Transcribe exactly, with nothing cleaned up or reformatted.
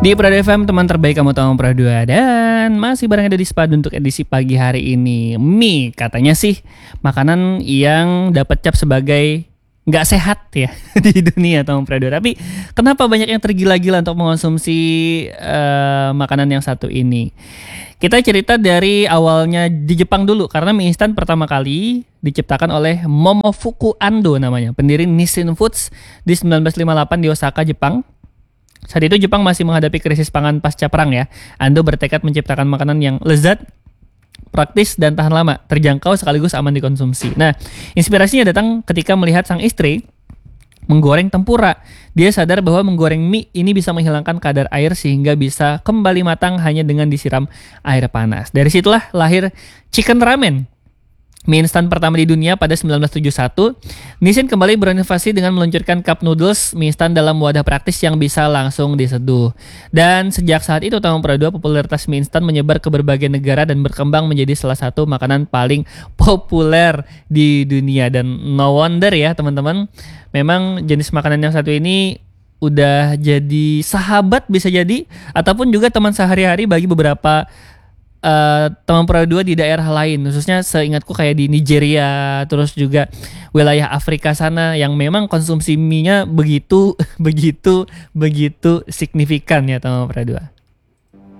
Di Prado F M, teman terbaik kamu tahu Prado, dan masih bareng ada di Spadu untuk edisi pagi hari ini. Mie katanya sih makanan yang dapat cap sebagai nggak sehat ya di dunia tamu Prado. Tapi kenapa banyak yang tergila-gila untuk mengonsumsi uh, makanan yang satu ini? Kita cerita dari awalnya di Jepang dulu, karena mie instan pertama kali diciptakan oleh Momofuku Ando namanya, pendiri Nissin Foods di sembilan belas lima puluh delapan di Osaka, Jepang. Saat itu Jepang masih menghadapi krisis pangan pasca perang ya. Ando bertekad menciptakan makanan yang lezat, praktis, dan tahan lama, terjangkau sekaligus aman dikonsumsi. Nah, inspirasinya datang ketika melihat sang istri menggoreng tempura. Dia sadar bahwa menggoreng mie ini bisa menghilangkan kadar air sehingga bisa kembali matang hanya dengan disiram air panas. Dari situlah lahir chicken ramen, mie instan pertama di dunia pada sembilan belas tujuh puluh satu. Nissin kembali berinovasi dengan meluncurkan cup noodles, mie instan dalam wadah praktis yang bisa langsung diseduh. Dan sejak saat itu tahun dua ribu dua, popularitas mie instan menyebar ke berbagai negara dan berkembang menjadi salah satu makanan paling populer di dunia. Dan no wonder ya teman-teman, memang jenis makanan yang satu ini udah jadi sahabat bisa jadi, ataupun juga teman sehari-hari bagi beberapa Uh, teman Prado dua di daerah lain, khususnya seingatku kayak di Nigeria, terus juga wilayah Afrika sana yang memang konsumsi mie-nya begitu begitu begitu signifikan ya teman Prado dua.